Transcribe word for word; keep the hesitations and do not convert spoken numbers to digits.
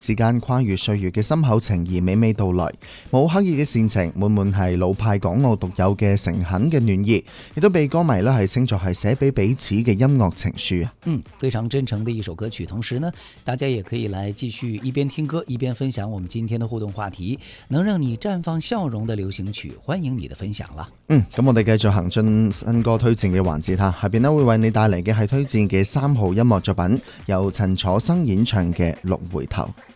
之間跨越歲月嘅深厚情誼娓娓道來，冇刻意嘅煽情，滿滿係老派港澳獨有嘅誠懇嘅暖意，亦都被歌迷咧係稱作係寫俾彼此嘅音樂情書啊。 嗯，非常真誠的一首歌曲。同時呢，大家也可以來繼續一邊聽歌一邊分享我們今天的互動話題，能讓你綻放笑容的流行曲，歡迎你的分享啦。 嗯，咁我哋繼續行進新歌推薦嘅環節嚇，下邊呢會為你帶嚟嘅係推薦嘅三號音樂作品，由陳楚生演唱嘅《六回頭》。